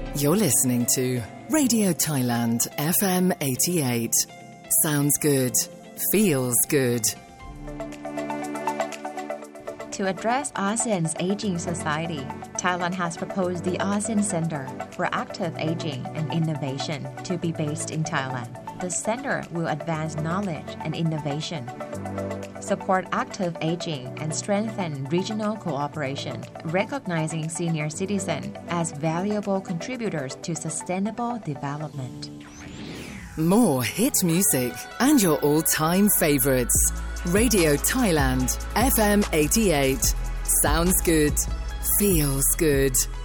You're listening to Radio Thailand FM 88. Sounds good. Feels good. To address ASEAN's aging society, Thailand has proposed the ASEAN Center for Active Aging and Innovation to be based in Thailand. The center will advance knowledge and innovation, support active aging, and strengthen regional cooperation, recognizing senior citizens as valuable contributors to sustainable development. More hit music and your all-time favorites. Radio Thailand FM 88. Sounds good. Feels good.